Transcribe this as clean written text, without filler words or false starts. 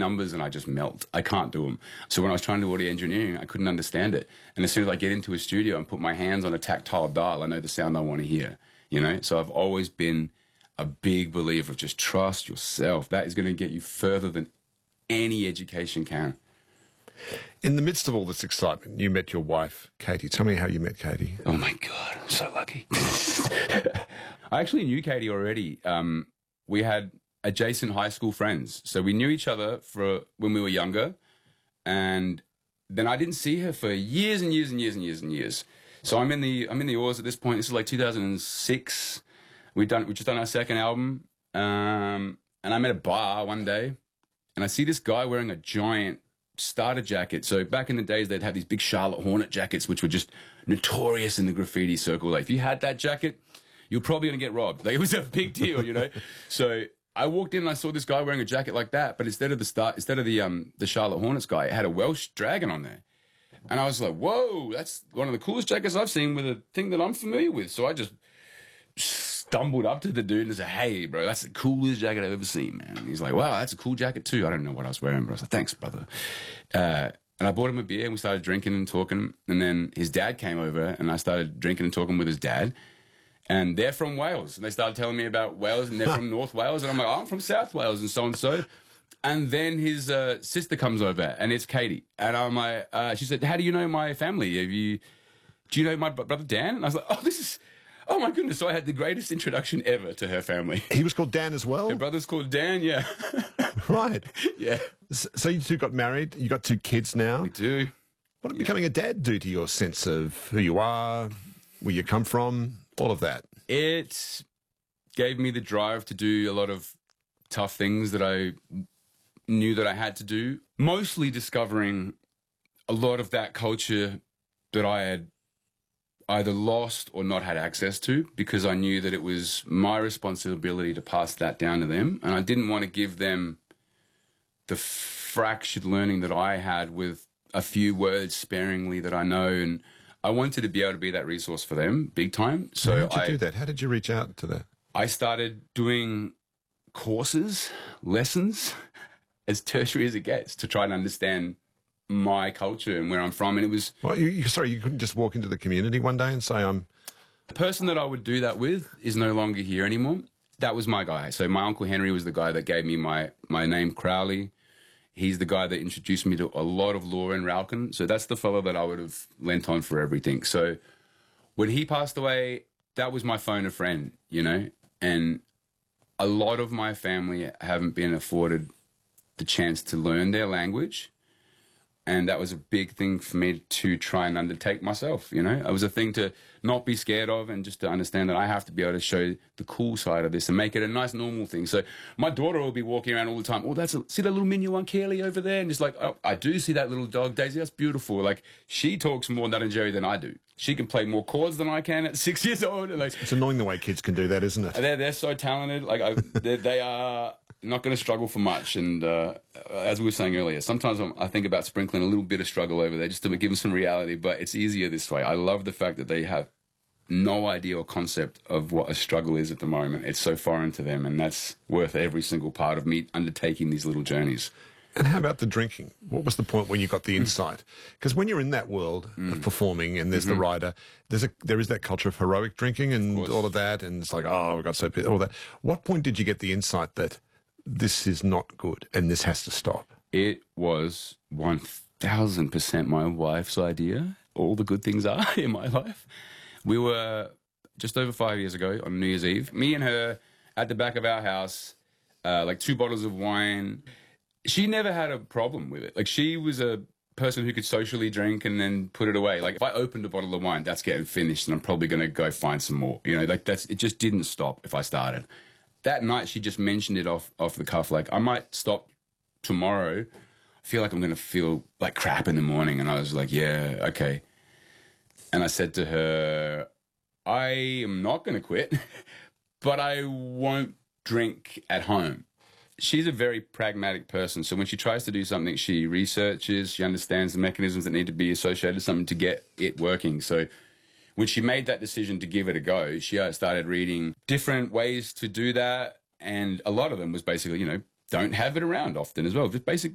numbers and I just melt. I can't do them. So when I was trying to do audio engineering, I couldn't understand it. And as soon as I get into a studio and put my hands on a tactile dial, I know the sound I want to hear, you know? So I've always been a big believer of just trust yourself. That is going to get you further than any education can. In the midst of all this excitement, you met your wife, Katie. Tell me how you met Katie. Oh, my God. I'm so lucky. I actually knew Katie already. We had adjacent high school friends. So we knew each other when we were younger. And then I didn't see her for years and years and years and years and years. So I'm in the Oars at this point. This is like 2006. We've just done our second album. And I'm at a bar one day. And I see this guy wearing a giant starter jacket. So back in the days, they'd have these big Charlotte Hornet jackets, which were just notorious in the graffiti circle. Like if you had that jacket, you're probably going to get robbed. Like it was a big deal, you know? So I walked in and I saw this guy wearing a jacket like that, but instead of the Charlotte Hornets guy, it had a Welsh dragon on there. And I was like, whoa, that's one of the coolest jackets I've seen with a thing that I'm familiar with. So I just stumbled up to the dude and said, hey, bro, that's the coolest jacket I've ever seen, man. And he's like, wow, that's a cool jacket too. I don't know what I was wearing, but I was like, thanks, brother. And I bought him a beer and we started drinking and talking. And then his dad came over and I started drinking and talking with his dad. And they're from Wales. And they started telling me about Wales and they're from North Wales. And I'm like, oh, I'm from South Wales and so and so. And then his sister comes over and it's Katie. And I'm like, she said, how do you know my family? Do you know my brother Dan? And I was like, oh my goodness. So I had the greatest introduction ever to her family. He was called Dan as well? Her brother's called Dan, yeah. Right. Yeah. So you two got married. You got two kids now. We do. What did becoming a dad do to your sense of who you are, where you come from, all of that? It gave me the drive to do a lot of tough things that I knew that I had to do. Mostly discovering a lot of that culture that I had either lost or not had access to, because I knew that it was my responsibility to pass that down to them. And I didn't want to give them the fractured learning that I had with a few words sparingly that I know. And I wanted to be able to be that resource for them big time. So how did you do that? How did you reach out to that? I started doing courses, lessons, as tertiary as it gets, to try and understand my culture and where I'm from. And it was... Well, sorry, you couldn't just walk into the community one day and say, I'm... The person that I would do that with is no longer here anymore. That was my guy. So my Uncle Henry was the guy that gave me my name, Crowley. He's the guy that introduced me to a lot of law in Ralcan. So that's the fellow that I would have lent on for everything. So when he passed away, that was my phone a friend, you know? And a lot of my family haven't been afforded the chance to learn their language. And that was a big thing for me to try and undertake myself, you know? It was a thing to not be scared of and just to understand that I have to be able to show the cool side of this and make it a nice, normal thing. So my daughter will be walking around all the time. Oh, see that little minion one, Kelly, over there? And just like, oh, I do see that little dog, Daisy. That's beautiful. Like, she talks more Nut and Jerry than I do. She can play more chords than I can at 6 years old. And like, it's annoying the way kids can do that, isn't it? They're so talented. Like, they are not going to struggle for much. And as we were saying earlier, sometimes I think about sprinkling a little bit of struggle over there just to give them some reality, but it's easier this way. I love the fact that they have no idea or concept of what a struggle is at the moment. It's so foreign to them, and that's worth every single part of me undertaking these little journeys. And how about the drinking? What was the point when you got the insight? Because when you're in that world of performing and there's the writer, there is that culture of heroic drinking and all of that, and it's like, oh, we got so pissed, all that. What point did you get the insight that this is not good and this has to stop? It was 1000% my wife's idea. All the good things are in my life. We were just over 5 years ago on New Year's Eve, me and her at the back of our house, like 2 bottles of wine. She never had a problem with it. Like, she was a person who could socially drink and then put it away. Like, if I opened a bottle of wine, that's getting finished and I'm probably going to go find some more. You know, like, it just didn't stop if I started. That night, she just mentioned it off the cuff. Like, I might stop tomorrow. I feel like I'm going to feel like crap in the morning. And I was like, yeah, okay. And I said to her, I am not going to quit, but I won't drink at home. She's a very pragmatic person. So when she tries to do something, she researches, she understands the mechanisms that need to be associated with something to get it working. So when she made that decision to give it a go, she started reading different ways to do that. And a lot of them was basically, you know, don't have it around often as well. Just basic